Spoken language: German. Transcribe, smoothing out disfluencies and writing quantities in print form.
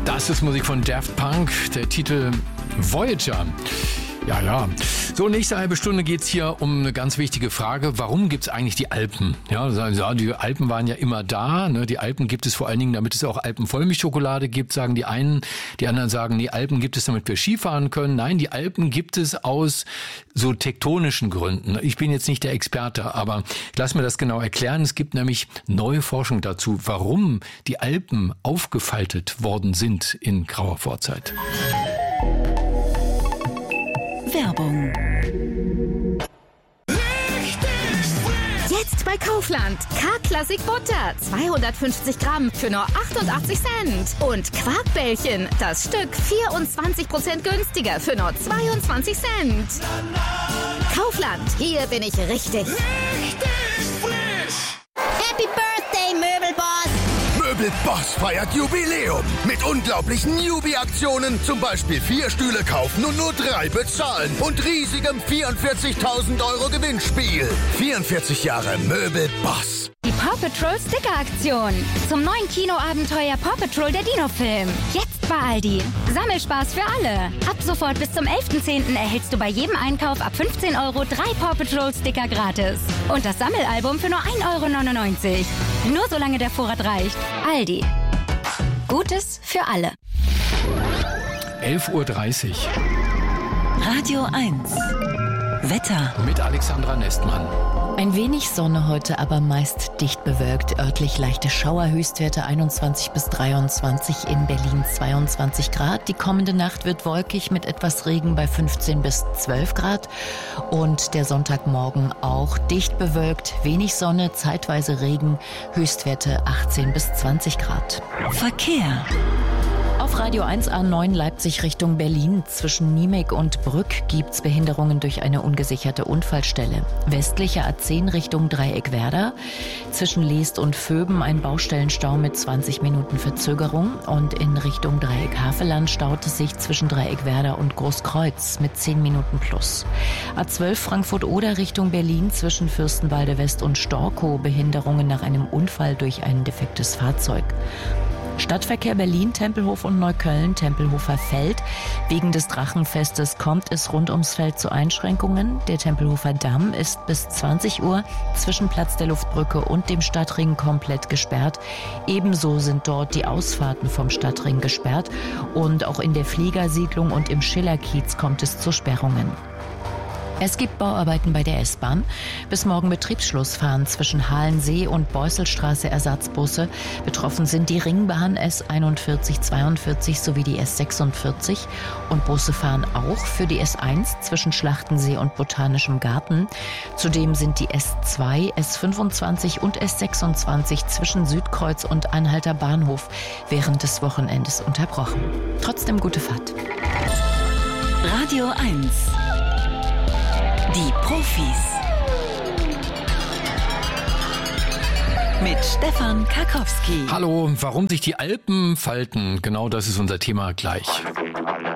Das ist Musik von Daft Punk, der Titel Voyager. Ja. So, nächste halbe Stunde geht's hier um eine ganz wichtige Frage. Warum gibt's eigentlich die Alpen? Ja, sagen sie, die Alpen waren ja immer da. Ne? Die Alpen gibt es vor allen Dingen, damit es auch Alpenvollmilchschokolade gibt, sagen die einen. Die anderen sagen, die Alpen gibt es, damit wir Skifahren können. Nein, die Alpen gibt es aus so tektonischen Gründen. Ich bin jetzt nicht der Experte, aber lass mir das genau erklären. Es gibt nämlich neue Forschung dazu, warum die Alpen aufgefaltet worden sind in grauer Vorzeit. Werbung. Jetzt bei Kaufland. K-Klassik Butter. 250 Gramm für nur 88 Cent. Und Quarkbällchen. Das Stück 24% günstiger für nur 22 Cent. Kaufland. Hier bin ich richtig. Happy Birthday, Möbelboss! Möbelboss feiert Jubiläum mit unglaublichen Newbie-Aktionen. Zum Beispiel 4 Stühle kaufen und nur 3 bezahlen. Und riesigem 44.000 € Gewinnspiel. 44 Jahre Möbelboss. Die Paw Patrol Sticker-Aktion. Zum neuen Kinoabenteuer Paw Patrol der Dino-Film. Jetzt bei Aldi. Sammelspaß für alle. Ab sofort bis zum 11.10. erhältst du bei jedem Einkauf ab 15 € 3 Paw Patrol Sticker gratis. Und das Sammelalbum für nur 1,99 €. Nur solange der Vorrat reicht. Aldi. Gutes für alle. 11.30 Uhr. Radio 1. Wetter. Mit Alexandra Nestmann. Ein wenig Sonne heute, aber meist dicht bewölkt. Örtlich leichte Schauer, Höchstwerte 21 bis 23, in Berlin 22 Grad. Die kommende Nacht wird wolkig mit etwas Regen bei 15 bis 12 Grad. Und der Sonntagmorgen auch dicht bewölkt, wenig Sonne, zeitweise Regen, Höchstwerte 18 bis 20 Grad. Verkehr. Auf Radio 1 A9 Leipzig Richtung Berlin. Zwischen Niemek und Brück gibt's Behinderungen durch eine ungesicherte Unfallstelle. Westliche A10 Richtung Dreieck-Werder. Zwischen Leest und Vöben ein Baustellenstau mit 20 Minuten Verzögerung. Und in Richtung Dreieck-Havelland staut es sich zwischen Dreieck-Werder und Großkreuz mit 10 Minuten plus. A12 Frankfurt-Oder Richtung Berlin zwischen Fürstenwalde West und Storkow. Behinderungen nach einem Unfall durch ein defektes Fahrzeug. Stadtverkehr Berlin, Tempelhof und Neukölln, Tempelhofer Feld. Wegen des Drachenfestes kommt es rund ums Feld zu Einschränkungen. Der Tempelhofer Damm ist bis 20 Uhr zwischen Platz der Luftbrücke und dem Stadtring komplett gesperrt. Ebenso sind dort die Ausfahrten vom Stadtring gesperrt. Und auch in der Fliegersiedlung und im Schillerkiez kommt es zu Sperrungen. Es gibt Bauarbeiten bei der S-Bahn. Bis morgen Betriebsschluss fahren zwischen Halensee und Beusselstraße Ersatzbusse. Betroffen sind die Ringbahn S4142 sowie die S46. Und Busse fahren auch für die S1 zwischen Schlachtensee und Botanischem Garten. Zudem sind die S2, S25 und S26 zwischen Südkreuz und Anhalter Bahnhof während des Wochenendes unterbrochen. Trotzdem gute Fahrt. Radio 1. Die Profis. Mit Stefan Karkowski. Hallo, warum sich die Alpen falten? Genau das ist unser Thema gleich.